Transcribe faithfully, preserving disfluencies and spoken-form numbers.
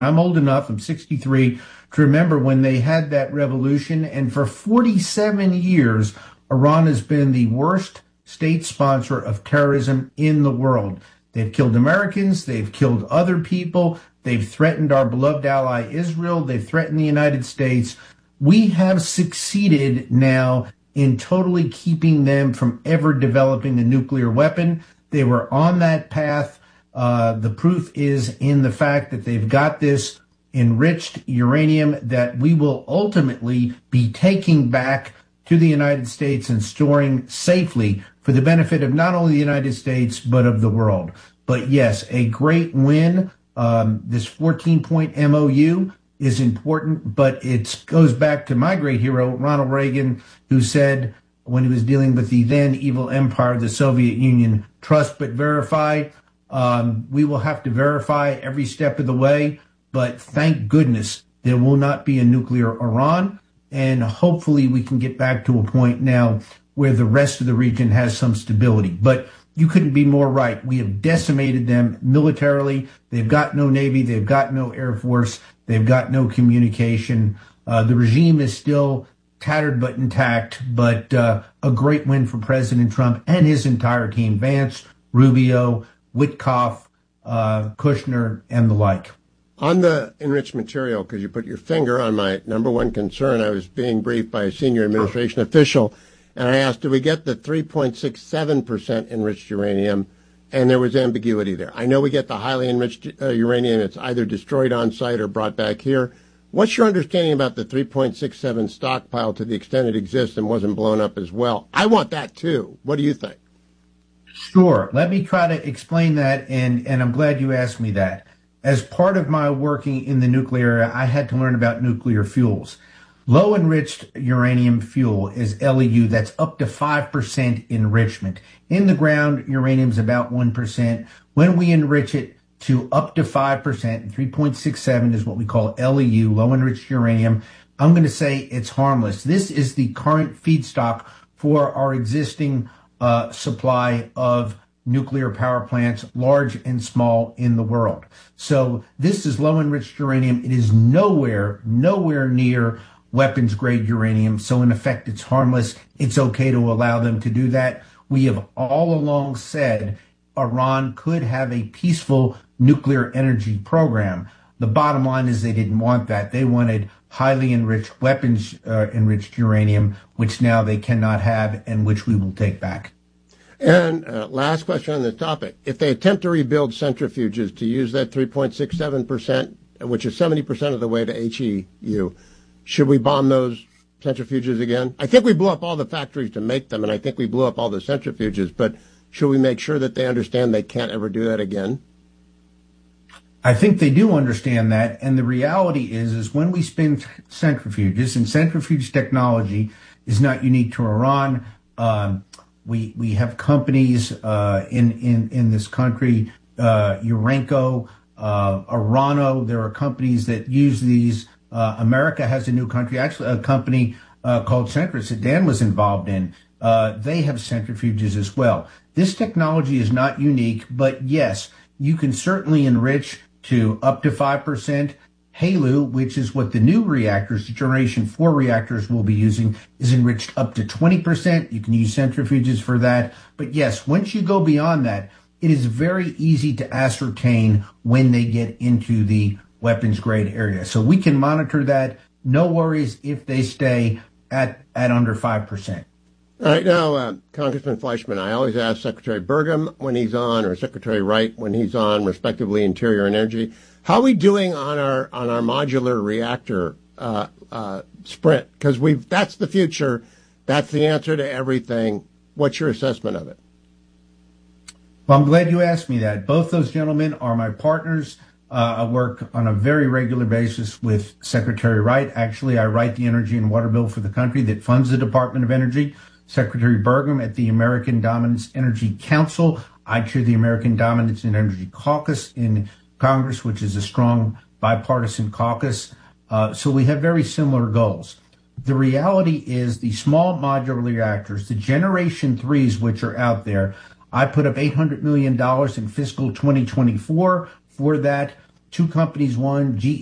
I'm old enough, I'm sixty-three, to remember when they had that revolution. And for forty-seven years, Iran has been the worst state sponsor of terrorism in the world. They've killed Americans. They've killed other people. They've threatened our beloved ally, Israel. They've threatened the United States. We have succeeded now in totally keeping them from ever developing a nuclear weapon. They were on that path. Uh, the proof is in the fact that they've got this enriched uranium that we will ultimately be taking back to the United States and storing safely for the benefit of not only the United States, but of the world. But yes, a great win. Um, this fourteen-point M O U is important, but it goes back to my great hero, Ronald Reagan, who said when he was dealing with the then evil empire of the Soviet Union, trust but verify. Um, we will have to verify every step of the way, but thank goodness there will not be a nuclear Iran. And hopefully we can get back to a point now where the rest of the region has some stability. But you couldn't be more right. We have decimated them militarily. They've got no Navy. They've got no Air Force. They've got no communication. Uh, the regime is still tattered but intact, but uh, a great win for President Trump and his entire team, Vance, Rubio, Witkoff, uh, Kushner, and the like. On the enriched material, because you put your finger on my number one concern, I was being briefed by a senior administration official, and I asked, do we get the three point six seven percent enriched uranium? And there was ambiguity there. I know we get the highly enriched uh, uranium. It's either destroyed on site or brought back here. What's your understanding about the three point six seven stockpile to the extent it exists and wasn't blown up as well? I want that too. What do you think? Sure. Let me try to explain that, and, and I'm glad you asked me that. As part of my working in the nuclear area, I had to learn about nuclear fuels. Low enriched uranium fuel is L E U. That's up to five percent enrichment. In the ground, uranium is about one percent. When we enrich it to up to five percent, three point six seven is what we call L E U, low enriched uranium, I'm going to say it's harmless. This is the current feedstock for our existing uh, supply of nuclear power plants, large and small, in the world. So this is low enriched uranium. It is nowhere, nowhere near weapons grade uranium. So in effect, it's harmless. It's okay to allow them to do that. We have all along said Iran could have a peaceful nuclear energy program. The bottom line is they didn't want that. They wanted highly enriched weapons uh, enriched uranium, which now they cannot have and which we will take back. And uh, last question on this topic. If they attempt to rebuild centrifuges to use that three point six seven percent, which is seventy percent of the way to H E U, should we bomb those centrifuges again? I think we blew up all the factories to make them, and I think we blew up all the centrifuges, but should we make sure that they understand they can't ever do that again? I think they do understand that, and the reality is, is when we spin centrifuges, and centrifuge technology is not unique to Iran. Um, we we have companies uh, in in in this country, uh, Urenco, uh, Orano. There are companies that use these. Uh, America has a new country, actually a company uh, called Centrus that Dan was involved in. Uh, they have centrifuges as well. This technology is not unique, but yes, you can certainly enrich to up to five percent. HALEU, which is what the new reactors, the Generation four reactors will be using, is enriched up to twenty percent. You can use centrifuges for that. But yes, once you go beyond that, it is very easy to ascertain when they get into the weapons grade area. So we can monitor that. No worries if they stay at, at under five percent. All right. Now, uh, Congressman Fleischman, I always ask Secretary Burgum when he's on or Secretary Wright when he's on, respectively, Interior and Energy, how are we doing on our on our modular reactor uh, uh, sprint? Because we've that's the future. That's the answer to everything. What's your assessment of it? Well, I'm glad you asked me that. Both those gentlemen are my partners. Uh, I work on a very regular basis with Secretary Wright. Actually, I write the energy and water bill for the country that funds the Department of Energy. Secretary Burgum at the American Dominance Energy Council. I chair the American Dominance and Energy Caucus in Congress, which is a strong bipartisan caucus. Uh, so we have very similar goals. The reality is the small modular reactors, the Generation threes, which are out there, I put up eight hundred million dollars in fiscal twenty twenty-four for that. two companies won, G